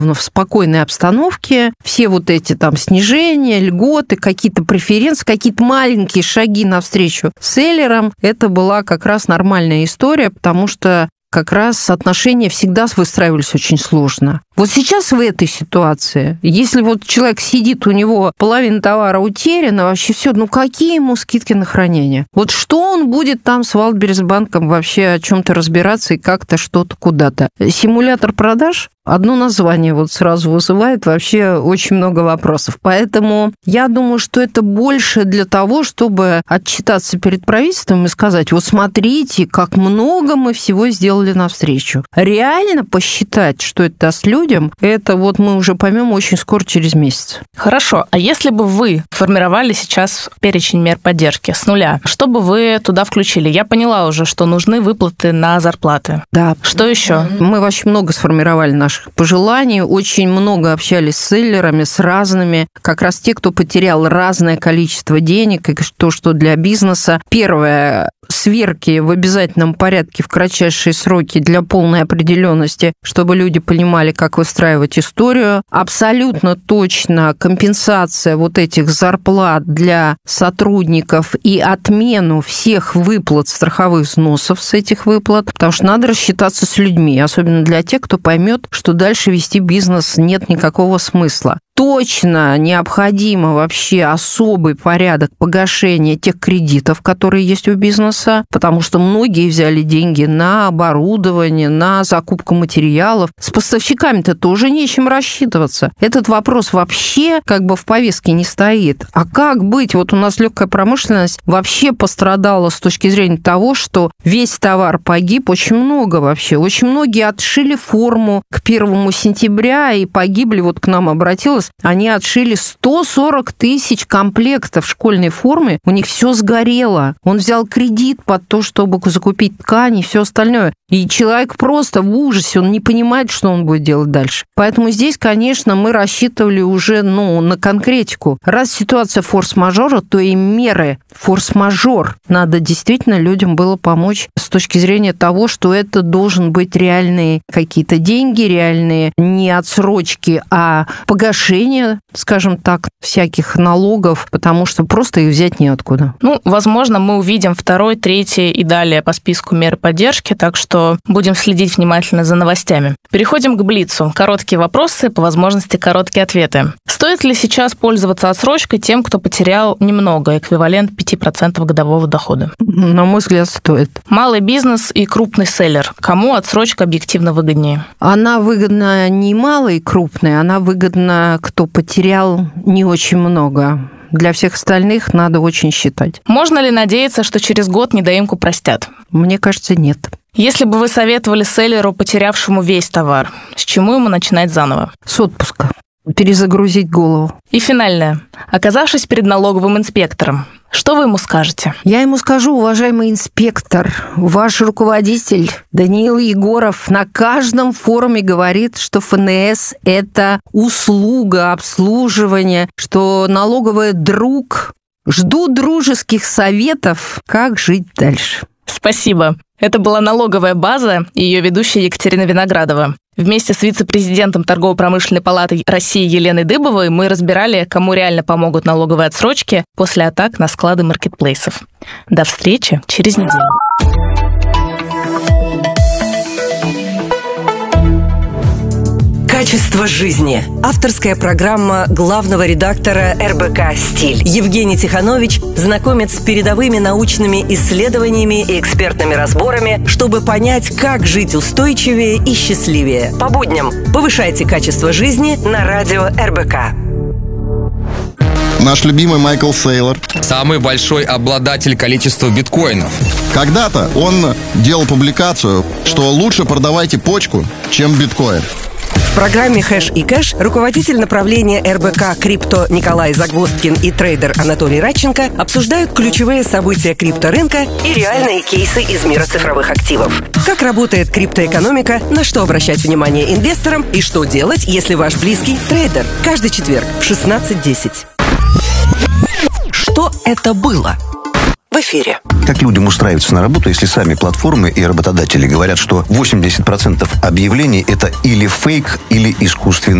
в спокойной обстановке все вот эти там снижения, льготы, какие-то преференции, какие-то маленькие шаги навстречу селлерам, это была как раз нормальная история, потому что как раз отношения всегда выстраивались очень сложно. Вот сейчас в этой ситуации, если вот человек сидит, у него половина товара утеряна, вообще все, какие ему скидки на хранение? Вот что он будет там с Валбересбанком вообще о чем-то разбираться и как-то что-то куда-то? Симулятор продаж? Одно название вот сразу вызывает вообще очень много вопросов. Поэтому я думаю, что это больше для того, чтобы отчитаться перед правительством и сказать, вот смотрите, как много мы всего сделали навстречу. Реально посчитать, что это даст людям, это вот мы уже поймем очень скоро, через месяц. Хорошо. А если бы вы формировали сейчас перечень мер поддержки с нуля, что бы вы туда включили? Я поняла уже, что нужны выплаты на зарплаты. Да. Что еще? Мы вообще много сформировали наших пожеланий, очень много общались с селлерами, с разными, как раз те, кто потерял разное количество денег, и то, что для бизнеса. Первое, сверки в обязательном порядке в кратчайшие сроки для полной определенности, чтобы люди понимали, как выстраивать историю. Абсолютно точно компенсация вот этих зарплат для сотрудников и отмену всех выплат, страховых взносов с этих выплат, потому что надо рассчитаться с людьми, особенно для тех, кто поймет, что дальше вести бизнес нет никакого смысла. Точно необходимо вообще особый порядок погашения тех кредитов, которые есть у бизнеса, потому что многие взяли деньги на оборудование, на закупку материалов. С поставщиками-то тоже нечем рассчитываться. Этот вопрос вообще как бы в повестке не стоит. А как быть? Вот у нас легкая промышленность вообще пострадала с точки зрения того, что весь товар погиб, очень много вообще. Очень многие отшили форму к 1 сентября и погибли. Вот к нам обратилась. Они отшили 140 тысяч комплектов школьной формы, у них все сгорело. Он взял кредит под то, чтобы закупить ткани и все остальное. И человек просто в ужасе, он не понимает, что он будет делать дальше. Поэтому здесь, конечно, мы рассчитывали уже на конкретику. Раз ситуация форс-мажора, то и меры форс-мажор. Надо действительно людям было помочь с точки зрения того, что это должен быть реальные какие-то деньги, реальные не отсрочки, а погашение, скажем так, всяких налогов, потому что просто их взять неоткуда. Возможно, мы увидим 2, 3 и далее по списку мер поддержки, так что будем следить внимательно за новостями. Переходим к Блицу. Короткие вопросы, по возможности короткие ответы. Стоит ли сейчас пользоваться отсрочкой тем, кто потерял немного, эквивалент 5% годового дохода? На мой взгляд, стоит. Малый бизнес и крупный селлер. Кому отсрочка объективно выгоднее? Она выгодна не малой и крупной, она выгодна, кто потерял не очень много. Для всех остальных надо очень считать. Можно ли надеяться, что через год недоимку простят? Мне кажется, нет. Если бы вы советовали селлеру, потерявшему весь товар, с чему ему начинать заново? С отпуска. Перезагрузить голову. И финальное. Оказавшись перед налоговым инспектором, что вы ему скажете? Я ему скажу: уважаемый инспектор, ваш руководитель Даниил Егоров на каждом форуме говорит, что ФНС – это услуга, обслуживание, что налоговый друг. Жду дружеских советов, как жить дальше. Спасибо. Это была налоговая база и ее ведущая Екатерина Виноградова. Вместе с вице-президентом Торгово-промышленной палаты России Еленой Дыбовой мы разбирали, кому реально помогут налоговые отсрочки после атак на склады маркетплейсов. До встречи через неделю. Качество жизни. Авторская программа главного редактора РБК «Стиль». Евгений Тиханович знакомит с передовыми научными исследованиями и экспертными разборами, чтобы понять, как жить устойчивее и счастливее. По будням повышайте качество жизни на радио РБК. Наш любимый Майкл Сейлор. Самый большой обладатель количества биткоинов. Когда-то он делал публикацию, что лучше продавайте почку, чем биткоин. В программе «Хэш и кэш» руководитель направления РБК «Крипто» Николай Загвоздкин и трейдер Анатолий Радченко обсуждают ключевые события крипторынка и реальные кейсы из мира цифровых активов. Как работает криптоэкономика, на что обращать внимание инвесторам и что делать, если ваш близкий трейдер. Каждый четверг в 16:10. Что это было? в эфире. Как людям устраиваться на работу, если сами платформы и работодатели говорят, что 80% объявлений – это или фейк, или искусственный